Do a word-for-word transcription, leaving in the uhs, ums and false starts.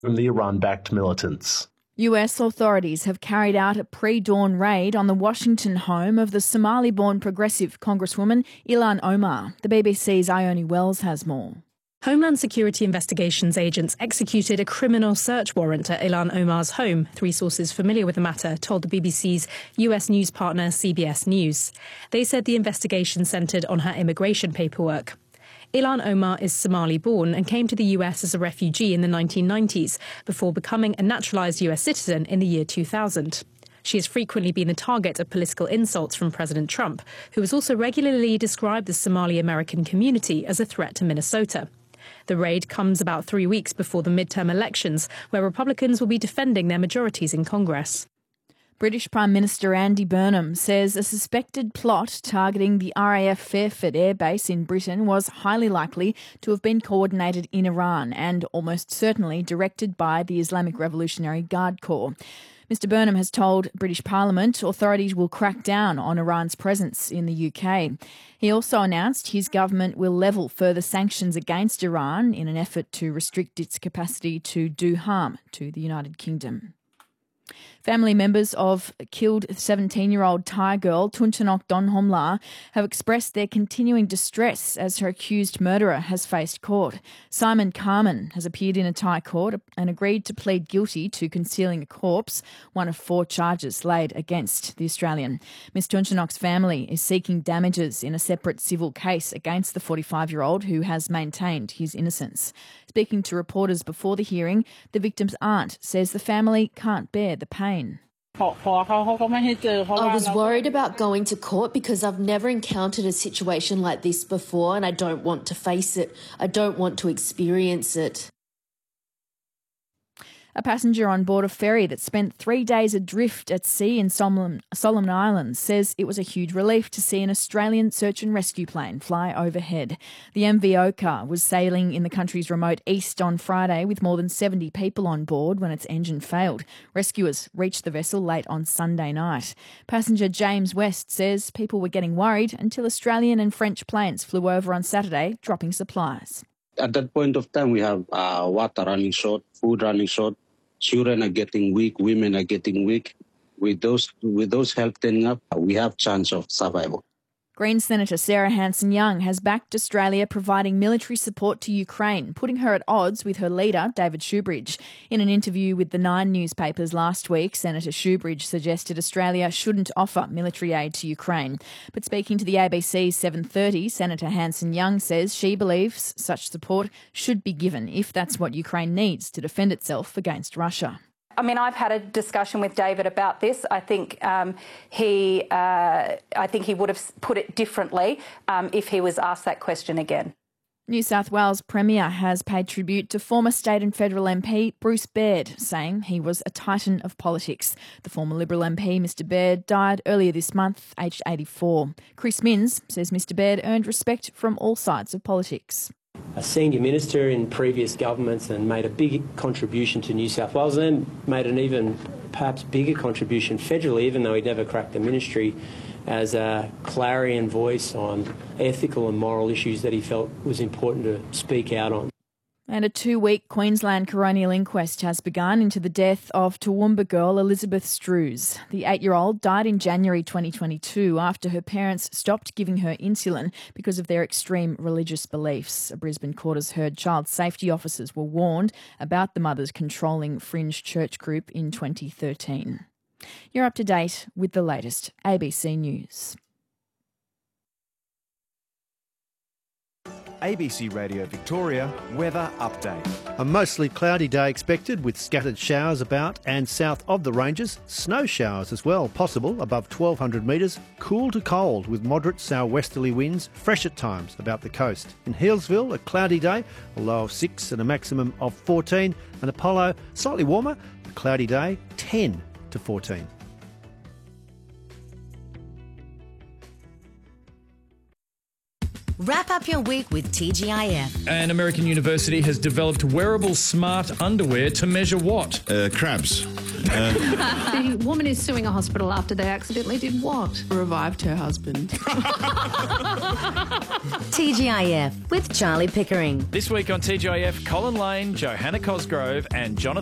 from the Iran-backed militants. U S authorities have carried out a pre-dawn raid on the Washington home of the Somali-born progressive Congresswoman Ilhan Omar. The B B C's Ione Wells has more. Homeland Security Investigations agents executed a criminal search warrant at Ilhan Omar's home. Three sources familiar with the matter told the B B C's U S news partner C B S News. They said the investigation centred on her immigration paperwork. Ilhan Omar is Somali-born and came to the U S as a refugee in the nineteen nineties before becoming a naturalised U S citizen in the year two thousand. She has frequently been the target of political insults from President Trump, who has also regularly described the Somali-American community as a threat to Minnesota. The raid comes about three weeks before the midterm elections, where Republicans will be defending their majorities in Congress. British Prime Minister Andy Burnham says a suspected plot targeting the R A F Fairford Air Base in Britain was highly likely to have been coordinated in Iran and almost certainly directed by the Islamic Revolutionary Guard Corps. Mister Burnham has told British Parliament authorities will crack down on Iran's presence in the U K. He also announced his government will level further sanctions against Iran in an effort to restrict its capacity to do harm to the United Kingdom. Family members of killed seventeen-year-old Thai girl Thunchonok Donhomla have expressed their continuing distress as her accused murderer has faced court. Simon Carmen has appeared in a Thai court and agreed to plead guilty to concealing a corpse, one of four charges laid against the Australian. Miss Thunchonok's family is seeking damages in a separate civil case against the forty-five-year-old who has maintained his innocence. Speaking to reporters before the hearing, the victim's aunt says the family can't bear the pain. I was worried about going to court because I've never encountered a situation like this before and I don't want to face it. I don't want to experience it. A passenger on board a ferry that spent three days adrift at sea in Solomon, Solomon Islands says it was a huge relief to see an Australian search and rescue plane fly overhead. The M V Oka was sailing in the country's remote east on Friday with more than seventy people on board when its engine failed. Rescuers reached the vessel late on Sunday night. Passenger James West says people were getting worried until Australian and French planes flew over on Saturday, dropping supplies. At that point of time, we have uh, water running short, food running short. Children are getting weak, women are getting weak. With those with those help turning up, we have chance of survival. Greens Senator Sarah Hanson-Young has backed Australia providing military support to Ukraine, putting her at odds with her leader, David Shoebridge. In an interview with the Nine newspapers last week, Senator Shoebridge suggested Australia shouldn't offer military aid to Ukraine. But speaking to the A B C's seven thirty, Senator Hanson-Young says she believes such support should be given if that's what Ukraine needs to defend itself against Russia. I mean, I've had a discussion with David about this. I think um, he, uh, I think he would have put it differently um, if he was asked that question again. New South Wales Premier has paid tribute to former state and federal M P Bruce Baird, saying he was a titan of politics. The former Liberal M P, Mister Baird, died earlier this month, aged eighty-four. Chris Minns says Mister Baird earned respect from all sides of politics. A senior minister in previous governments and made a big contribution to New South Wales and made an even perhaps bigger contribution federally, even though he never cracked the ministry, as a clarion voice on ethical and moral issues that he felt was important to speak out on. And a two-week Queensland coronial inquest has begun into the death of Toowoomba girl Elizabeth Strews. The eight-year-old died in January twenty twenty-two after her parents stopped giving her insulin because of their extreme religious beliefs. A Brisbane court has heard child safety officers were warned about the mother's controlling fringe church group in twenty thirteen. You're up to date with the latest A B C News. A B C Radio Victoria weather update. A mostly cloudy day expected with scattered showers about and south of the ranges. Snow showers as well possible above twelve hundred metres. Cool to cold with moderate southwesterly winds, fresh at times about the coast. In Healesville, a cloudy day, a low of six and a maximum of fourteen. And Apollo, slightly warmer, a cloudy day, ten to fourteen. Wrap up your week with T G I F. An American university has developed wearable smart underwear to measure what? Uh, crabs. The woman is suing a hospital after they accidentally did what? Revived her husband. T G I F with Charlie Pickering. This week on T G I F, Colin Lane, Johanna Cosgrove and Jonathan